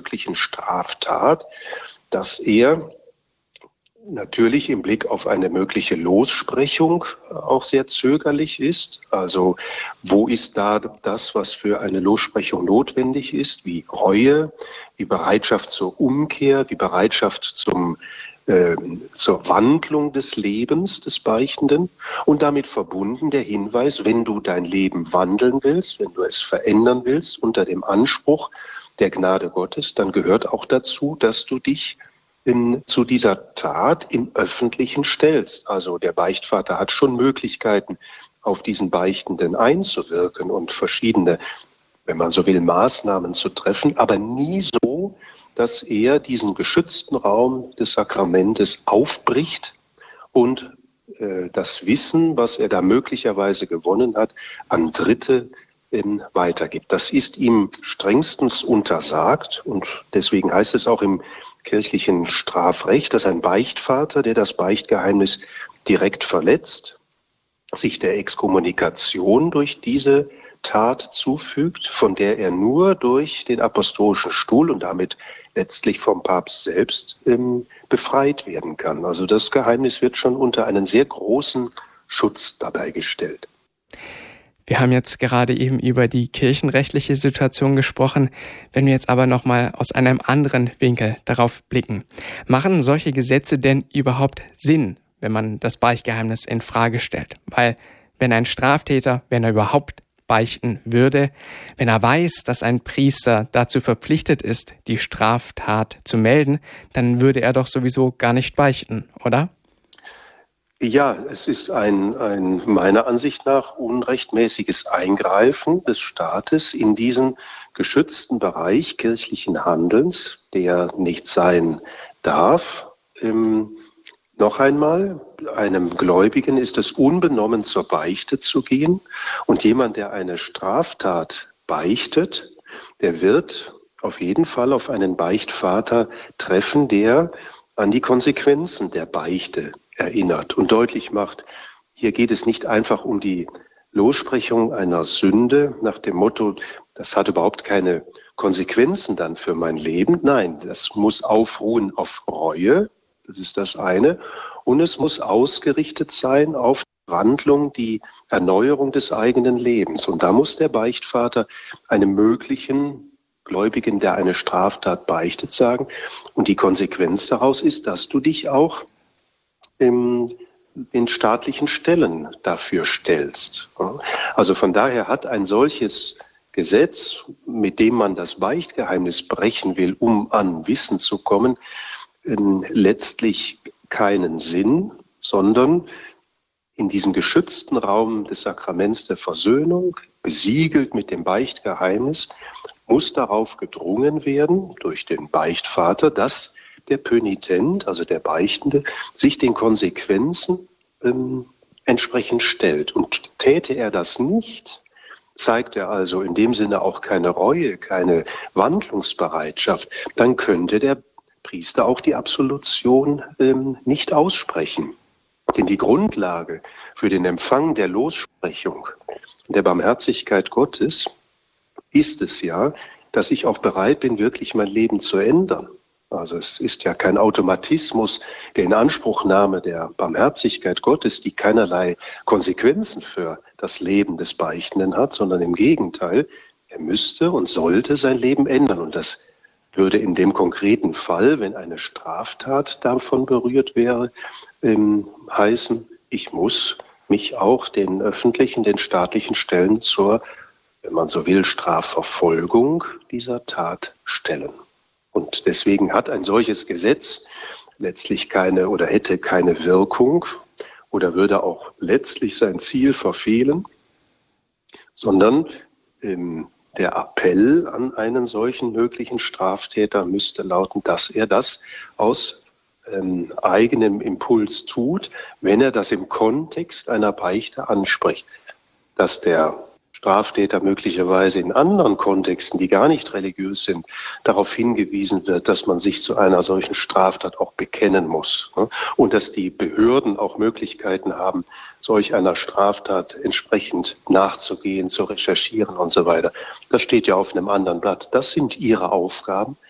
möglichen Straftat, dass er natürlich im Blick auf eine mögliche Lossprechung auch sehr zögerlich ist. Also wo ist da das, was für eine Lossprechung notwendig ist, wie Reue, wie Bereitschaft zur Umkehr, wie Bereitschaft zur Wandlung des Lebens des Beichtenden und damit verbunden der Hinweis, wenn du dein Leben wandeln willst, wenn du es verändern willst unter dem Anspruch der Gnade Gottes, dann gehört auch dazu, dass du dich zu dieser Tat im Öffentlichen stellst. Also der Beichtvater hat schon Möglichkeiten, auf diesen Beichtenden einzuwirken und verschiedene, wenn man so will, Maßnahmen zu treffen, aber nie so, dass er diesen geschützten Raum des Sakramentes aufbricht und das Wissen, was er da möglicherweise gewonnen hat, an Dritte weitergibt. Das ist ihm strengstens untersagt und deswegen heißt es auch im kirchlichen Strafrecht, dass ein Beichtvater, der das Beichtgeheimnis direkt verletzt, sich der Exkommunikation durch diese Tat zufügt, von der er nur durch den apostolischen Stuhl und damit letztlich vom Papst selbst befreit werden kann. Also das Geheimnis wird schon unter einen sehr großen Schutz dabei gestellt. Wir haben jetzt gerade eben über die kirchenrechtliche Situation gesprochen. Wenn wir jetzt aber nochmal aus einem anderen Winkel darauf blicken. Machen solche Gesetze denn überhaupt Sinn, wenn man das Beichtgeheimnis in Frage stellt? Weil wenn ein Straftäter, wenn er überhaupt beichten würde, wenn er weiß, dass ein Priester dazu verpflichtet ist, die Straftat zu melden, dann würde er doch sowieso gar nicht beichten, oder? Ja, es ist ein meiner Ansicht nach unrechtmäßiges Eingreifen des Staates in diesen geschützten Bereich kirchlichen Handelns, der nicht sein darf. Noch einmal, einem Gläubigen ist es unbenommen zur Beichte zu gehen und jemand, der eine Straftat beichtet, der wird auf jeden Fall auf einen Beichtvater treffen, der an die Konsequenzen der Beichte erinnert und deutlich macht, hier geht es nicht einfach um die Lossprechung einer Sünde nach dem Motto, das hat überhaupt keine Konsequenzen dann für mein Leben. Nein, das muss aufruhen auf Reue, das ist das eine. Und es muss ausgerichtet sein auf die Wandlung, die Erneuerung des eigenen Lebens. Und da muss der Beichtvater einem möglichen Gläubigen, der eine Straftat beichtet, sagen. Und die Konsequenz daraus ist, dass du dich auch in staatlichen Stellen dafür stellst. Also von daher hat ein solches Gesetz, mit dem man das Beichtgeheimnis brechen will, um an Wissen zu kommen, letztlich keinen Sinn, sondern in diesem geschützten Raum des Sakraments der Versöhnung, besiegelt mit dem Beichtgeheimnis, muss darauf gedrungen werden durch den Beichtvater, dass der Pönitent, also der Beichtende, sich den Konsequenzen entsprechend stellt. Und täte er das nicht, zeigt er also in dem Sinne auch keine Reue, keine Wandlungsbereitschaft, dann könnte der Priester auch die Absolution nicht aussprechen. Denn die Grundlage für den Empfang der Lossprechung der Barmherzigkeit Gottes ist es ja, dass ich auch bereit bin, wirklich mein Leben zu ändern. Also es ist ja kein Automatismus der Inanspruchnahme der Barmherzigkeit Gottes, die keinerlei Konsequenzen für das Leben des Beichtenden hat, sondern im Gegenteil, er müsste und sollte sein Leben ändern. Und das würde in dem konkreten Fall, wenn eine Straftat davon berührt wäre, heißen, ich muss mich auch den öffentlichen, den staatlichen Stellen zur, wenn man so will, Strafverfolgung dieser Tat stellen. Und deswegen hat ein solches Gesetz letztlich keine oder hätte keine Wirkung oder würde auch letztlich sein Ziel verfehlen, sondern der Appell an einen solchen möglichen Straftäter müsste lauten, dass er das aus eigenem Impuls tut, wenn er das im Kontext einer Beichte anspricht. Dass der Straftäter möglicherweise in anderen Kontexten, die gar nicht religiös sind, darauf hingewiesen wird, dass man sich zu einer solchen Straftat auch bekennen muss. Und dass die Behörden auch Möglichkeiten haben, solch einer Straftat entsprechend nachzugehen, zu recherchieren und so weiter. Das steht ja auf einem anderen Blatt. Das sind ihre Aufgaben.